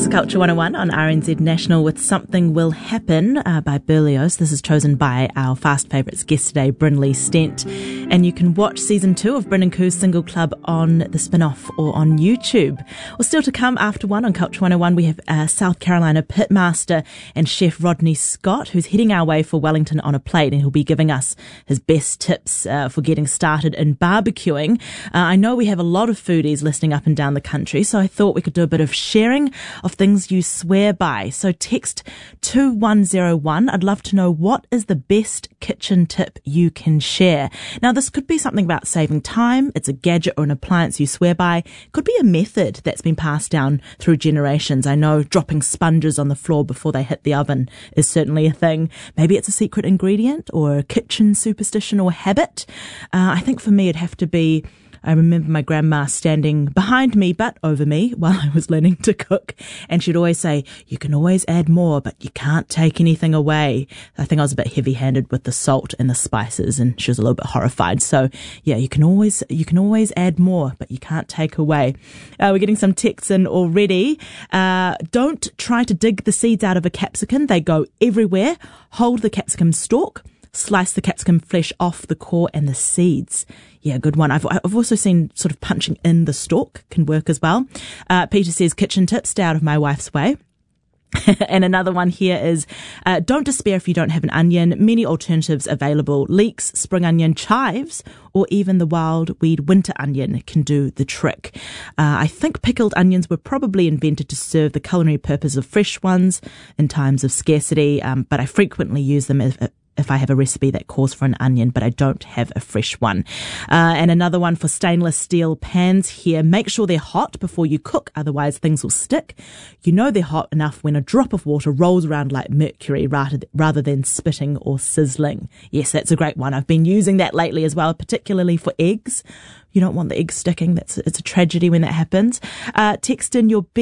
This is Culture 101 on RNZ National with Something Will Happen by Berlioz. This is chosen by our Fast Favourites guest today, Brinley Stent. And you can watch Season 2 of Bryn & Khoo's Single Club on the spin-off or on YouTube. Well, still to come after 1 on Culture 101, we have South Carolina pitmaster and chef Rodney Scott, who's heading our way for Wellington on a plate, and he'll be giving us his best tips for getting started in barbecuing. I know we have a lot of foodies listening up and down the country, so I thought we could do a bit of sharing of things you swear by. So text 2101. I'd love to know, what is the best kitchen tip you can share? Now, this could be something about saving time. It's a gadget or an appliance you swear by. It could be a method that's been passed down through generations. I know dropping sponges on the floor before they hit the oven is certainly a thing. Maybe it's a secret ingredient or a kitchen superstition or habit. I think for me it'd have to be, I remember my grandma standing behind me but over me while I was learning to cook, and she'd always say, you can always add more, but you can't take anything away. I think I was a bit heavy-handed with the salt and the spices, and she was a little bit horrified. So yeah, you can always add more, but you can't take away. We're getting some texts in already. Don't try to dig the seeds out of a capsicum. They go everywhere. Hold the capsicum stalk. Slice the capsicum flesh off the core and the seeds. Yeah, good one. I've also seen sort of punching in the stalk can work as well. Peter says, kitchen tips, stay out of my wife's way. And another one here is, don't despair if you don't have an onion. Many alternatives available. Leeks, spring onion, chives, or even the wild weed winter onion can do the trick. I think pickled onions were probably invented to serve the culinary purpose of fresh ones in times of scarcity, but I frequently use them if I have a recipe that calls for an onion, but I don't have a fresh one. And another one for stainless steel pans here. Make sure they're hot before you cook, otherwise things will stick. You know they're hot enough when a drop of water rolls around like mercury rather than spitting or sizzling. Yes, that's a great one. I've been using that lately as well, particularly for eggs. You don't want the eggs sticking. It's a tragedy when that happens. Text in your